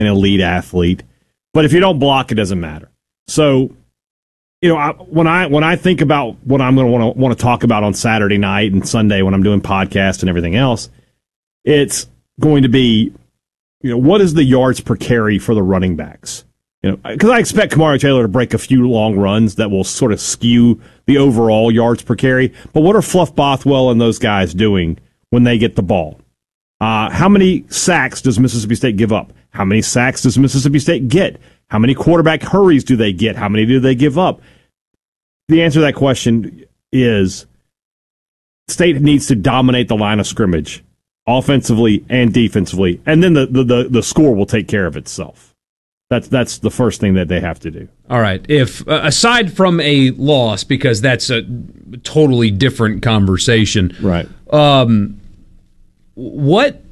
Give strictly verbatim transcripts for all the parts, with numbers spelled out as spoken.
an elite athlete. But if you don't block, it doesn't matter. So, you know, I, when I when I think about what I'm going to want to want to talk about on Saturday night and Sunday when I'm doing podcasts and everything else, it's going to be, you know, what is the yards per carry for the running backs? You know, because I expect Kamari Taylor to break a few long runs that will sort of skew the overall yards per carry. But what are Fluff Bothwell and those guys doing when they get the ball? Uh, how many sacks does Mississippi State give up? How many sacks does Mississippi State get? How many quarterback hurries do they get? How many do they give up? The answer to that question is State needs to dominate the line of scrimmage, offensively and defensively, and then the, the, the, the score will take care of itself. That's that's the first thing that they have to do. All right. If uh, aside from a loss, because that's a totally different conversation, right? Um, what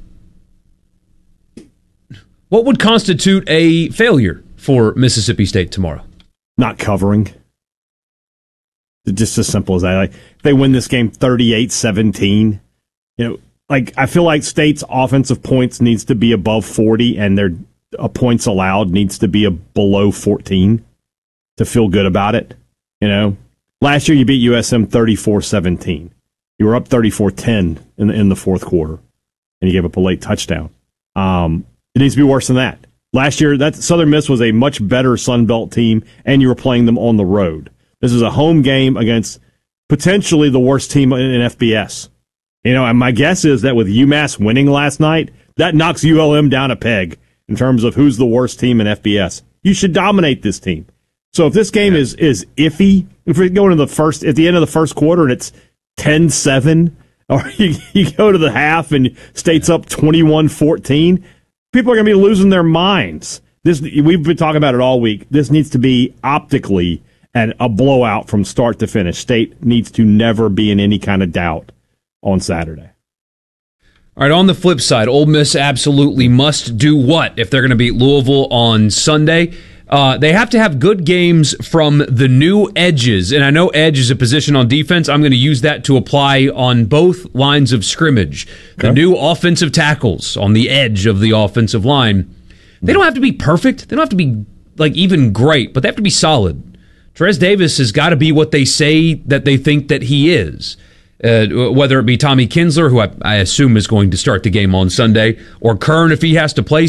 what would constitute a failure for Mississippi State tomorrow? Not covering. Just as simple as that. Like, if they win this game thirty-eight seventeen, you know, like I feel like State's offensive points needs to be above forty, and their uh, points allowed needs to be a below fourteen to feel good about it. You know, last year you beat U S M thirty-four seventeen. You were up thirty-four ten in the, in the fourth quarter, and you gave up a late touchdown. Um, it needs to be worse than that. Last year, that Southern Miss was a much better Sun Belt team, and you were playing them on the road. This is a home game against potentially the worst team in, in F B S. You know, and my guess is that with UMass winning last night, that knocks U L M down a peg in terms of who's the worst team in F B S. You should dominate this team. So if this game is is iffy, if we go into the first at the end of the first quarter and it's ten seven, or you, you go to the half and State's up twenty-one fourteen, people are going to be losing their minds. This we've been talking about it all week. This needs to be optically and a blowout from start to finish. State needs to never be in any kind of doubt on Saturday. All right, on the flip side, Ole Miss absolutely must do what if they're going to beat Louisville on Sunday? Uh, they have to have good games from the new edges. And I know edge is a position on defense. I'm going to use that to apply on both lines of scrimmage. Okay. The new offensive tackles on the edge of the offensive line. They don't have to be perfect. They don't have to be like even great, but they have to be solid. Trez Davis has got to be what they say that they think that he is. Uh, whether it be Tommy Kinsler, who I, I assume is going to start the game on Sunday, or Kern if he has to play